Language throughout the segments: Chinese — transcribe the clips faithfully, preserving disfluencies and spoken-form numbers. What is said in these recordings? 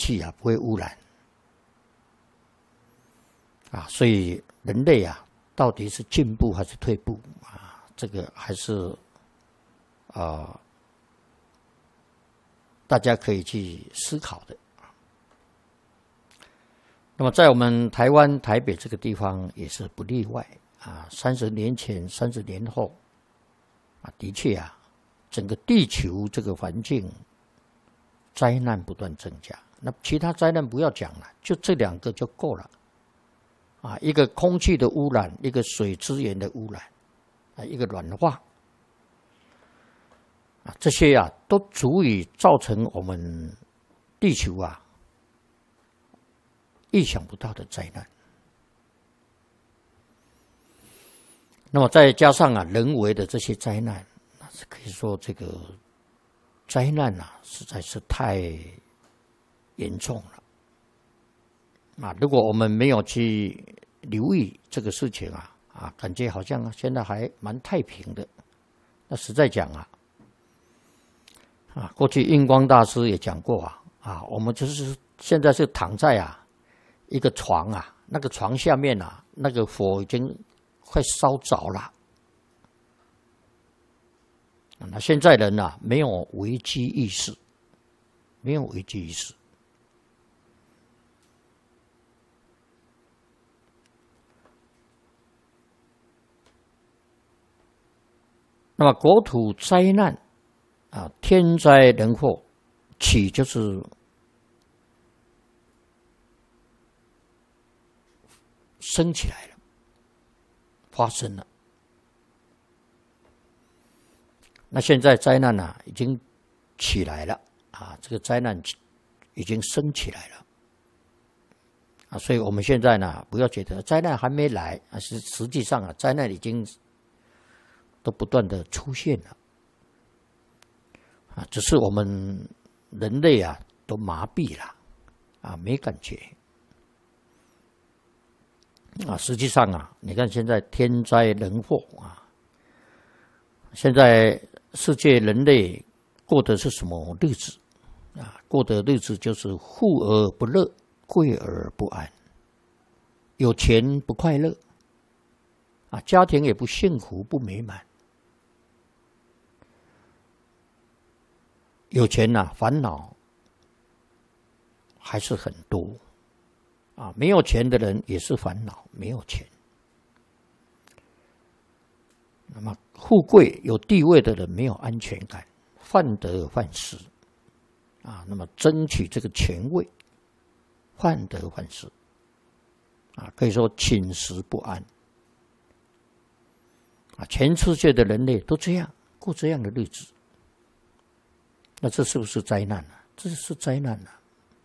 气啊不会污染啊，所以人类啊到底是进步还是退步啊？这个还是啊、呃、大家可以去思考的。那么在我们台湾台北这个地方也是不例外啊，三十年前、三十年后啊，的确啊，整个地球这个环境灾难不断增加。那其他灾难不要讲了，就这两个就够了啊，一个空气的污染，一个水资源的污染啊，一个软化啊，这些啊都足以造成我们地球啊意想不到的灾难。那么再加上啊人为的这些灾难，可以说这个灾难啊实在是太严重了啊！如果我们没有去留意这个事情啊啊，感觉好像现在还蛮太平的。那实在讲啊啊，过去印光大师也讲过啊啊，我们就是现在是躺在啊一个床啊，那个床下面啊，那个火已经快烧着了。那现在人啊，没有危机意识，没有危机意识。那么国土灾难啊，天灾人祸，起就是升起来了，发生了。那现在灾难啊已经起来了啊，这个灾难已经升起来了啊，所以我们现在呢，不要觉得灾难还没来啊，是实际上啊，灾难已经都不断的出现了啊，只是我们人类啊都麻痹了啊，没感觉啊，实际上啊，你看现在天灾人祸啊，现在世界人类过的是什么日子啊？过的日子就是富而不乐，贵而不安，有钱不快乐啊，家庭也不幸福不美满。有钱啊，烦恼还是很多啊，没有钱的人也是烦恼，没有钱。那么富贵有地位的人没有安全感，患得患失啊，那么争取这个权位，患得患失啊，可以说寝食不安啊，全世界的人类都这样过这样的日子，那这是不是灾难啊？这是灾难啊！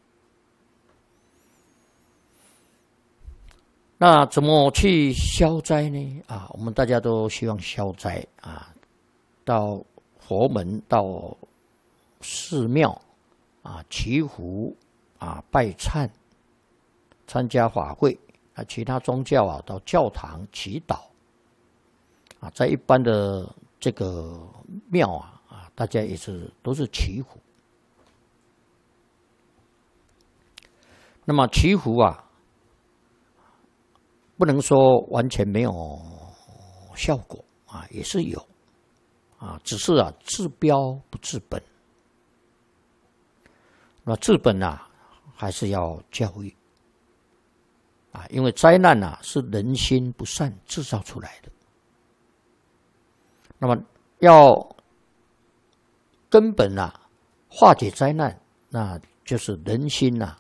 那怎么去消灾呢？啊，我们大家都希望消灾啊，到佛门、到寺庙啊祈福啊拜忏，参加法会啊，其他宗教啊到教堂祈祷啊，在一般的这个庙啊啊，大家也是都是祈福。那么祈福啊，不能说完全没有效果啊，也是有啊，只是啊治标不治本。那治本啊，还是要教育啊，因为灾难啊是人心不善制造出来的。那么要根本啊化解灾难，那就是人心啊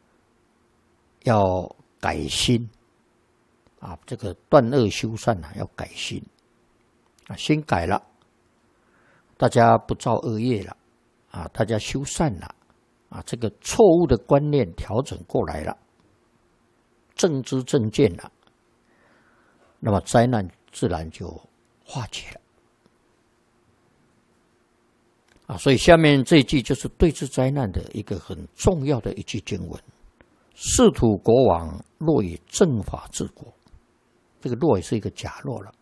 要改心。啊，这个断恶修善啊，要改心啊，心改了，大家不造恶业了啊，大家修善了啊，这个错误的观念调整过来了，正知正见了，那么灾难自然就化解了啊。所以下面这一句就是对治灾难的一个很重要的一句经文：世土国王若以正法治国。这个若也是一个假若了。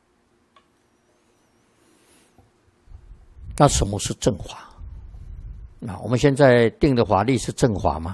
那什么是正法？ 那我们现在定的法律是正法吗？